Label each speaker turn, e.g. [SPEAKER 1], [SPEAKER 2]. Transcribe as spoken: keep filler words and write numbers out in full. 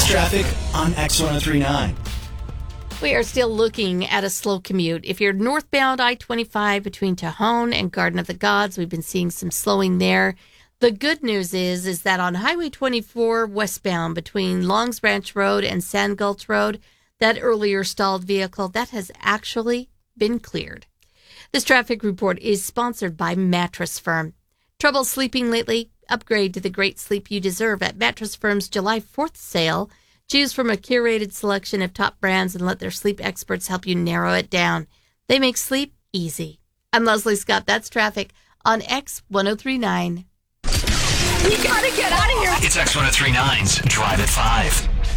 [SPEAKER 1] That's traffic on X ten thirty-nine.
[SPEAKER 2] We are still looking at a slow commute. If you're northbound I twenty-five between Tejon and Garden of the Gods, we've been seeing some slowing there. The good news is, is that on Highway twenty-four westbound between Longs Branch Road and Sand Gulch Road, that earlier stalled vehicle, that has actually been cleared. This traffic report is sponsored by Mattress Firm. Trouble sleeping lately? Upgrade to the great sleep you deserve at Mattress Firm's July fourth sale. Choose from a curated selection of top brands and let their sleep experts help you narrow it down. They make sleep easy. I'm Leslie Scott. That's traffic on X ten thirty-nine.
[SPEAKER 3] You gotta get out of here.
[SPEAKER 1] It's X ten thirty-nine's Drive at five.